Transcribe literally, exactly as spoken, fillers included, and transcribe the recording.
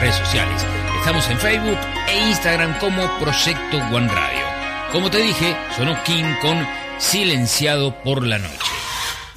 redes sociales. Estamos en Facebook e Instagram como Proyecto One Radio. Como te dije, sonó King con Silenciado por la Noche.